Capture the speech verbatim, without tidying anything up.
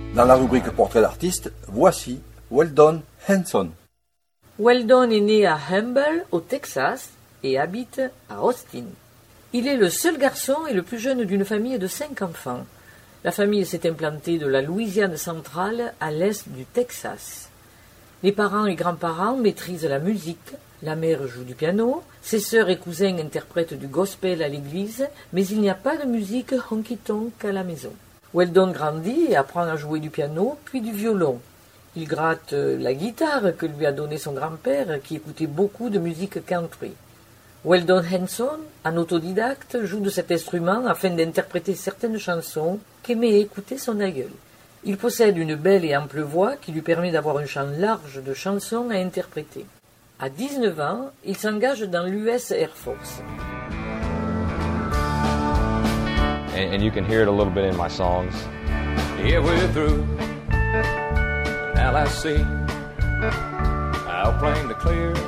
Dans la rubrique Portrait d'artiste, voici Weldon Henson. Weldon est né à Humble, au Texas, et habite à Austin. Il est le seul garçon et le plus jeune d'une famille de cinq enfants. La famille s'est implantée de la Louisiane centrale à l'est du Texas. Les parents et grands-parents maîtrisent la musique, la mère joue du piano, ses sœurs et cousins interprètent du gospel à l'église, mais il n'y a pas de musique honky-tonk à la maison. Weldon grandit et apprend à jouer du piano, puis du violon. Il gratte la guitare que lui a donnée son grand-père, qui écoutait beaucoup de musique country. Weldon Henson, un autodidacte, joue de cet instrument afin d'interpréter certaines chansons qu'aimait écouter son aïeul. Il possède une belle et ample voix qui lui permet d'avoir un champ large de chansons à interpréter. À dix-neuf ans, il s'engage dans l'U S Air Force. And, and you can hear it a little bit in my songs. Yeah, we're through. Now I see. I'll claim the clear.